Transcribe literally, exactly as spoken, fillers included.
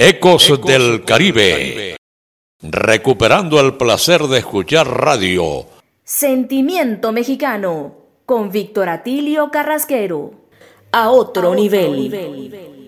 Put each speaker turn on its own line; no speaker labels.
Ecos del Caribe. Recuperando el placer de escuchar radio.
Sentimiento Mexicano con Víctor Atilio Carrasquero. A otro, a otro nivel. nivel.